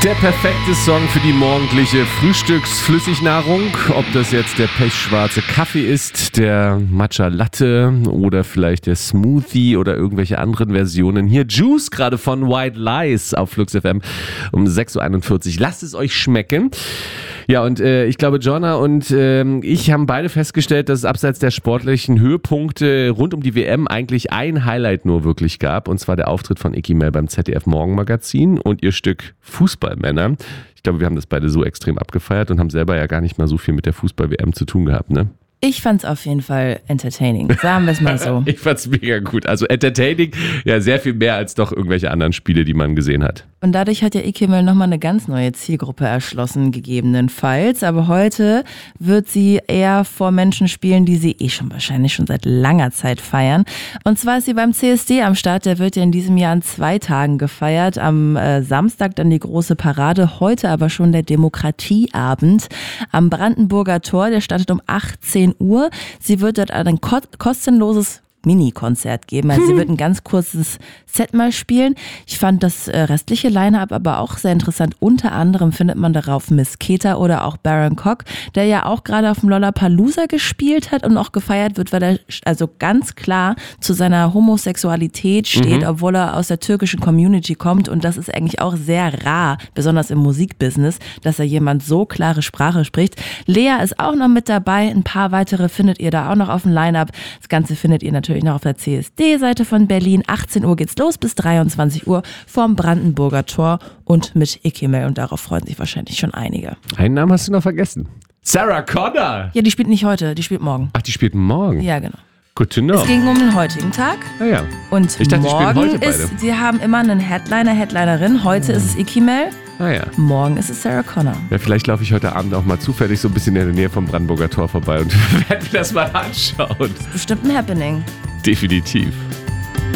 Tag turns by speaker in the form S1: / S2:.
S1: Der perfekte Song für die morgendliche Frühstücksflüssignahrung. Ob das jetzt der pechschwarze Kaffee ist, der Matcha Latte oder vielleicht der Smoothie oder irgendwelche anderen Versionen. Hier Juice gerade von White Lies auf Flux FM um 6.41 Uhr. Lasst es euch schmecken. Ja, und ich glaube, Jonna und ich haben beide festgestellt, dass es abseits der sportlichen Höhepunkte rund um die WM eigentlich ein Highlight nur wirklich gab. Und zwar der Auftritt von Icky Mel beim ZDF Morgenmagazin und ihr Stück Fußballmänner. Ich glaube, wir haben das beide so extrem abgefeiert und haben selber ja gar nicht mal so viel mit der Fußball-WM zu tun gehabt, ne?
S2: Ich fand's auf jeden Fall entertaining, sagen wir es mal so.
S1: Ich fand's mega gut. Also entertaining, ja, sehr viel mehr als doch irgendwelche anderen Spiele, die man gesehen hat.
S2: Und dadurch hat ja Icky Mel nochmal eine ganz neue Zielgruppe erschlossen, gegebenenfalls. Aber heute wird sie eher vor Menschen spielen, die sie wahrscheinlich schon seit langer Zeit feiern. Und zwar ist sie beim CSD am Start. Der wird ja in diesem Jahr an 2 Tagen gefeiert. Am Samstag dann die große Parade, heute aber schon der Demokratieabend am Brandenburger Tor. Der startet um 18 Uhr. Sie wird dort ein kostenloses Mini-Konzert geben. Also sie wird ein ganz kurzes Set mal spielen. Ich fand das restliche Line-Up aber auch sehr interessant. Unter anderem findet man darauf Miss Keter oder auch Baron Cock, der ja auch gerade auf dem Lollapalooza gespielt hat und auch gefeiert wird, weil er also ganz klar zu seiner Homosexualität steht, obwohl er aus der türkischen Community kommt. Und das ist eigentlich auch sehr rar, besonders im Musikbusiness, dass er jemand so klare Sprache spricht. Lea ist auch noch mit dabei. Ein paar weitere findet ihr da auch noch auf dem Line-Up. Das Ganze findet ihr natürlich noch auf der CSD-Seite von Berlin. 18 Uhr geht's los bis 23 Uhr vorm Brandenburger Tor und mit Icky Mel. Und darauf freuen sich wahrscheinlich schon einige.
S1: Einen Namen hast du noch vergessen. Sarah Connor.
S2: Ja, die spielt nicht heute, die spielt morgen.
S1: Ach, die spielt morgen?
S2: Ja, genau.
S1: Good to know.
S2: Es ging um den heutigen Tag.
S1: Ah, ja.
S2: Und
S1: Ich dachte, die spielen
S2: morgen
S1: heute beide.
S2: sie haben immer einen Headliner, Headlinerin. Heute ist es Icky Mel.
S1: Ah, ja.
S2: Morgen ist es Sarah Connor.
S1: Ja, vielleicht laufe ich heute Abend auch mal zufällig so ein bisschen in der Nähe vom Brandenburger Tor vorbei und werde mir das mal anschauen.
S2: Bestimmt ein Happening.
S1: Definitiv.